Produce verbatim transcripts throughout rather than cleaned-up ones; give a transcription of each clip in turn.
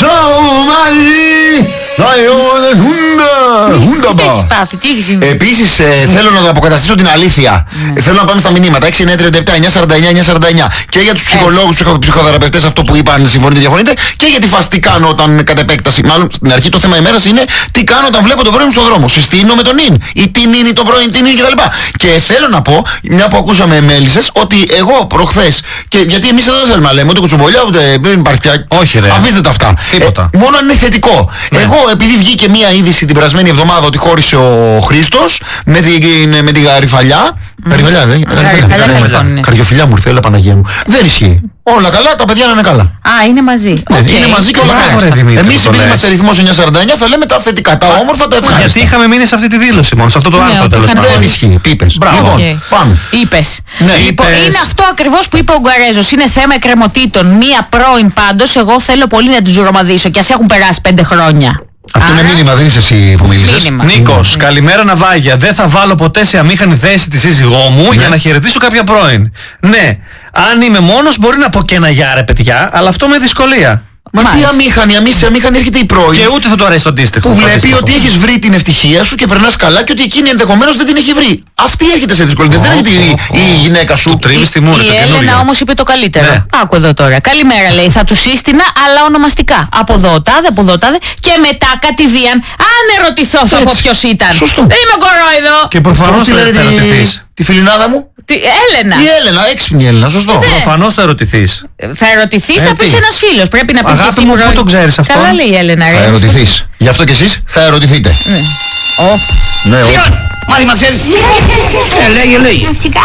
Τι έχεις πάθει, τι έχεις συμβεί? Επίσης ε, θέλω να το αποκαταστήσω την αλήθεια. Ναι. Θέλω να πάμε στα μηνύματα έξι εννιά τριάντα επτά εννιά σαράντα εννιά εννιά σαράντα εννιά. Και για τους ψυχολόγους, ε. ψυχοθεραπευτές, αυτό που είπαν, συμφωνείτε, διαφωνείτε. Και για τη φάση τι κάνω όταν κατ' επέκταση. Μάλλον στην αρχή το θέμα ημέρας είναι τι κάνω όταν βλέπω το πρώην μου στον δρόμο. Συστήνω με τον ίν. Ή τι είναι το πρώην, τι είναι κτλ. Και θέλω να πω, μια που ακούσαμε μέλισσες, ότι εγώ προχθές. Και γιατί εμείς εδώ δεν θέλουμε να λέμε ούτε κουτσομπολιά ούτε δεν υπάρχει πια. Όχι, ρε. Αφήστε τα αυτά. Τίποτα. Ε, μόνο αν είναι θετικό. Ναι. Εγώ επειδή βγήκε μια είδηση την περασμένη εβδομάδα ότι χώρισε ο Χρήστος με την, με την γαριφαλιά. Γαριφαλιά, δεν είναι. Καριοφιλιά μου ήρθε, έλα Παναγία μου. Δεν ισχύει. Όλα καλά, τα παιδιά να είναι καλά. Α, είναι μαζί. Ναι, okay. Είναι μαζί και όλα καλά. Εμείς επειδή είμαστε ρυθμός εννιά σαράντα εννιά θα λέμε τα θετικά, τα όμορφα, τα ευχάριστα. Γιατί είχαμε μείνει σε αυτή τη δήλωση μόνο, σε αυτό το ναι, άρθρο τέλος πάντων. Δεν ισχύει, είπες. Μπράβο. Okay. Πάμε. Είπες. Ναι, λοιπόν, είπες. είναι αυτό ακριβώς που είπε ο Γκαρέζος. Είναι θέμα εκκρεμωτήτων. Μία πρώην πάντως, εγώ θέλω πολύ να τους ρομαδίσω και ας έχουν περάσει πέντε χρόνια. Αυτό άρα, είναι μήνυμα, δεν είσαι εσύ που μίλησες. Νίκος, καλημέρα Ναυάγια. Δεν θα βάλω ποτέ σε αμήχανη θέση τη σύζυγό μου ναι. για να χαιρετήσω κάποια πρώην. Ναι, αν είμαι μόνος μπορεί να πω και ένα γεια ρε παιδιά, αλλά αυτό με δυσκολία. Μα μάλιστα. Τι αμήχανη, αμήχανη, σε αμήχανη έρχεται η πρώην. Και ούτε θα του αρέσει το αντίστοιχο. Που βλέπει αντίστοιχο. ότι έχεις βρει την ευτυχία σου και περνάς καλά και ότι εκείνη ενδεχομένως δεν την έχει βρει. Αυτή έρχεται σε δυσκολίες. Oh, δεν έρχεται oh, oh. η γυναίκα σου. Του τρίβει τη μούρη. Η Έλενα όμως είπε το καλύτερο. Ναι. Άκου εδώ τώρα. Καλημέρα λέει. Θα του σύστηνα αλλά ονομαστικά. Από εδώ τάδε, από εδώ τάδε. Και μετά κατηδίαν. Αν ερωτηθώ θα πω ποιος ήταν. Σωστό. Δεν είμαι κορόιδο. Και προφανώς θα ερωτηθείς. Τη φιλινάδα μου. Τι, Έλενα. Η Έλενα, έξυπνη Έλενα, σωστό. Ναι. Προφανώς θα ερωτηθείς. Θα ερωτηθείς, ε, θα πεις ένας φίλος. Πρέπει να πεις αγάπη μου, πού το ξέρεις αυτό. Καλά λέει η Έλενα. Θα ερωτηθείς. Γι' αυτό και εσείς θα ερωτηθείτε. Ναι. Oh. Ναι, Σιγά, μάθημα ξέρεις. Ε, λέγε, λέγε. Ναυσικά,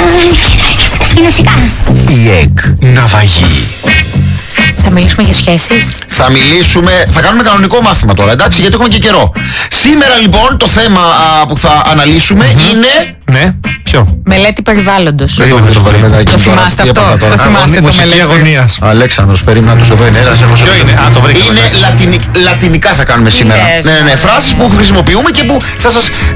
ναυσικά. Η ΕΚ Ναυαγή. Θα μιλήσουμε για σχέσεις. Θα μιλήσουμε, θα κάνουμε κανονικό μάθημα τώρα, εντάξει, γιατί έχουμε και καιρό. Σήμερα λοιπόν το θέμα α, που θα αναλύσουμε mm-hmm. είναι... Ναι, ποιο? Μελέτη περιβάλλοντος. Περίμενε το βαλεμεδάκι. Το θυμάστε αυτό, το θυμάστε το μελέτη αγωνίας. Αλέξανδρος, περίμενα τους εδώ είναι, ένας έχω. Ποιο είναι, α, το βρήκαμε. Είναι λατινικ, λατινικά θα κάνουμε σήμερα. Yes. Ναι, ναι, ναι, φράσεις που χρησιμοποιούμε και που θα σας